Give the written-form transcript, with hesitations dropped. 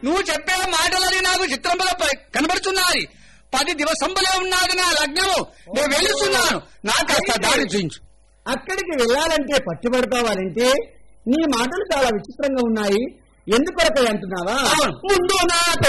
నువ్వు చెప్పే మాటలని నాకు చిత్రంలో కనబడుతున్నది. 10 దివసంబులే ఉన్నది నా లగ్నము. నేను వెళ్తున్నాను, నాకు కాస్త దారి చూయించు. అక్కడికి వెళ్ళాలంటే పట్టుబడతావాలంటే నీ మాటలు చాలా విచిత్రంగా ఉన్నాయి. ఎందుకొరకు అంటున్నావా? ముందు నా